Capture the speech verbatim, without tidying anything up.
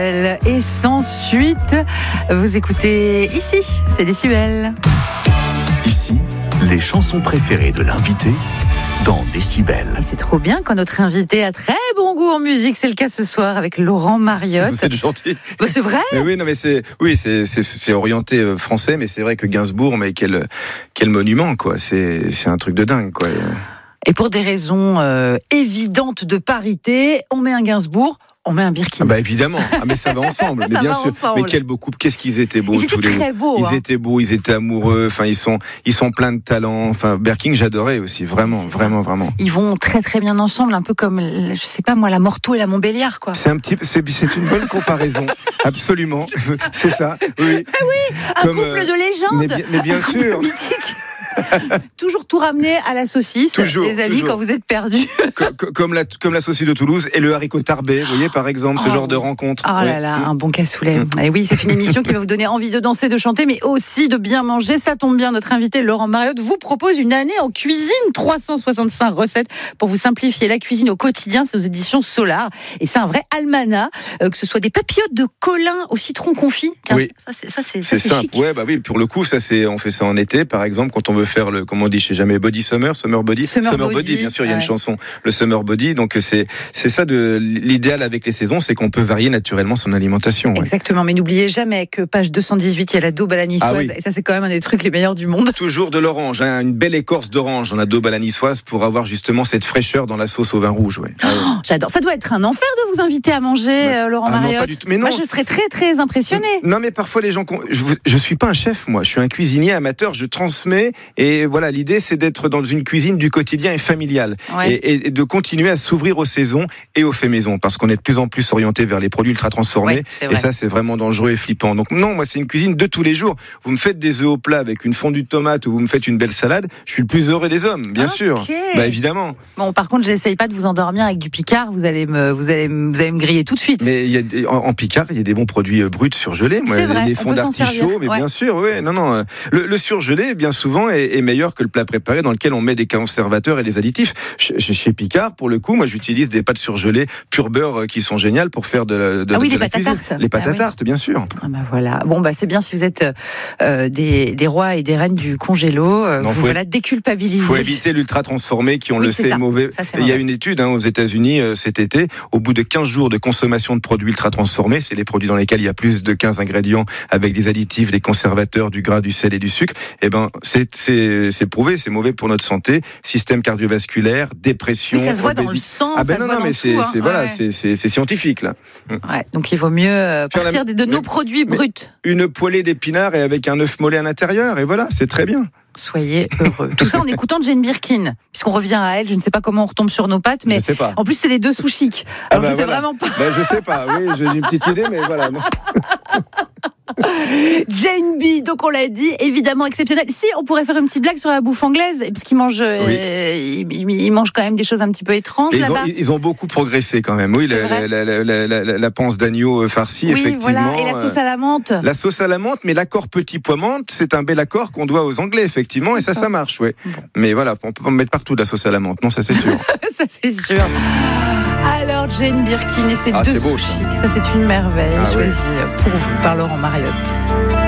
Et sans suite, vous écoutez ici, c'est Décibel. Ici, les chansons préférées de l'invité dans Décibel. Et c'est trop bien quand notre invité a très bon goût en musique. C'est le cas ce soir avec Laurent Mariotte. Vous êtes gentil. Bah, c'est vrai. Mais oui, non, mais c'est, oui, c'est, c'est, c'est orienté français, mais c'est vrai que Gainsbourg, mais quel, quel monument, quoi. C'est, c'est un truc de dingue, quoi. Et pour des raisons euh, évidentes de parité, on met un Gainsbourg. On met un Birkin. Ah bah évidemment, ah mais ça va ensemble, mais ça bien va sûr. ensemble. Mais quel beau couple, qu'est-ce qu'ils étaient beaux ils tous étaient les très beaux. Ils hein. étaient beaux, ils étaient amoureux. Enfin, ils sont, ils sont pleins de talent. Enfin, Birkin, j'adorais aussi, vraiment, C'est vraiment, ça. vraiment. Ils vont très très bien ensemble, un peu comme, je sais pas moi, la Morteau et la Montbéliard, quoi. C'est un petit, c'est, c'est une bonne comparaison, absolument. C'est ça, oui. Ah oui, un Comme, couple euh, de légende. Mais bien, mais bien un couple sûr. mythique. Toujours tout ramener à la saucisse, Toujours, les amis, toujours. quand vous êtes perdus. comme, comme la, comme la saucisse de Toulouse et le haricot tarbé, vous voyez, par exemple, ce Oh, genre de rencontre. Oh là Ouais. là, un bon cassoulet. Mm. Et oui, c'est une émission qui va vous donner envie de danser, de chanter, mais aussi de bien manger. Ça tombe bien, notre invité Laurent Mariotte vous propose une année en cuisine, trois cent soixante-cinq recettes pour vous simplifier la cuisine au quotidien. C'est aux éditions Solar. Et c'est un vrai almanach, euh, que ce soit des papillotes de colin au citron confit. Tiens, Oui. Ça, c'est, ça, c'est, ça, C'est c'est simple, chic. ouais, bah oui. Pour le coup, ça c'est, on fait ça en été, par exemple, quand on veut faire le, comment on dit, je sais jamais, body summer, summer body, Summer body, bien sûr, il y a ouais. une chanson, le summer body. Donc c'est, c'est ça de l'idéal avec les saisons, c'est qu'on peut varier naturellement son alimentation. Ouais. Exactement, mais n'oubliez jamais que page deux cent dix-huit, il y a la daube à la niçoise, Ah oui. et ça c'est quand même un des trucs les meilleurs du monde. Toujours de l'orange, hein, une belle écorce d'orange dans la daube à la niçoise pour avoir justement cette fraîcheur dans la sauce au vin rouge. Ouais. Ah ouais. Oh, j'adore. Ça doit être un enfer de vous inviter à manger, Ouais. euh, Laurent Ah non, Mariotte. pas du tout. Mais non. Moi, je serais très très impressionnée. Non, mais parfois les gens, je, je suis pas un chef, moi, je suis un cuisinier amateur, je transmets, et voilà, l'idée c'est d'être dans une cuisine du quotidien et familiale, Ouais. et, et de continuer à s'ouvrir aux saisons et aux faits maison, parce qu'on est de plus en plus orienté vers les produits ultra transformés, Ouais, c'est et vrai. ça c'est vraiment dangereux et flippant. Donc non, moi c'est une cuisine de tous les jours. Vous me faites des œufs au plat avec une fondue de tomate ou vous me faites une belle salade, je suis le plus heureux des hommes, bien Ok. sûr. Bah évidemment. Bon, par contre, j'essaye pas de vous endormir avec du Picard. Vous allez me, vous allez, me- vous allez me griller tout de suite. Mais il y a des- en, en Picard, il y a des bons produits euh, bruts surgelés. Moi, C'est vrai, les on fonds peut s'en servir, d'artichaut, mais ouais. bien sûr, oui. Non, non. euh, Le, le surgelé, bien souvent, est, est meilleur que le plat préparé dans lequel on met des conservateurs et des additifs. Chez, chez Picard, pour le coup, moi, j'utilise des pâtes surgelées pur beurre euh, qui sont géniales pour faire de la, de, Ah oui, de les la pâtes à cuisine. tarte. Les pâtes Ah à oui. tarte, bien sûr. Ah bah voilà. Bon bah c'est bien si vous êtes euh, des, des rois et des reines du congélo. Euh, Non, vous faut- voilà déculpabilisés. Il faut éviter l'ultra transformé qui, on Oui, le c'est sait, ça. est mauvais. Ça, c'est Et il y a mauvais. une étude hein, aux États-Unis euh, cet été. Au bout de quinze jours de consommation de produits ultra transformés, c'est les produits dans lesquels il y a plus de quinze ingrédients avec des additifs, des conservateurs, du gras, du sel et du sucre. Et ben, c'est, c'est, c'est prouvé, c'est mauvais pour notre santé, système cardiovasculaire, dépression. Mais ça se voit dans le obésité. sang. Ah ben ça non, se voit non, dans mais tout, c'est, hein. c'est voilà, Ouais. c'est, c'est, c'est scientifique là. Ouais, donc il vaut mieux euh, Puis on a- partir de, de nos mais- produits mais- bruts. Une poêlée d'épinards et avec un œuf mollet à l'intérieur, et voilà, c'est très bien. Soyez heureux. Tout ça en écoutant Jane Birkin, puisqu'on revient à elle. Je ne sais pas comment on retombe sur nos pattes, mais Je sais pas. en plus c'est les deux sous chic. Ah Alors bah je sais voilà. vraiment pas. Ben, je sais pas, oui, j'ai une petite idée, mais voilà. Jane B, donc on l'a dit, évidemment exceptionnel. Si, on pourrait faire une petite blague sur la bouffe anglaise, parce qu'ils mangent, euh, ils, ils mangent quand même des choses un petit peu étranges Et ils, ont, là-bas. ils ont beaucoup progressé quand même. Oui, C'est la, vrai. la, la, la, la, la, la panse d'agneau farcie, Oui, effectivement. voilà. Et la sauce à la menthe. La sauce à la menthe, mais l'accord petit pois menthe, c'est un bel accord qu'on doit aux Anglais, effectivement, et ça, ça marche, ouais. Bon. Mais voilà, on peut pas mettre partout de la sauce à la menthe, non, ça c'est sûr. Ça, c'est sûr. Alors, Jane Birkin et ses Ah, deux c'est beau, sous ça. chics, ça, c'est une merveille, Ah, ouais. choisie pour vous par Laurent Mariotte.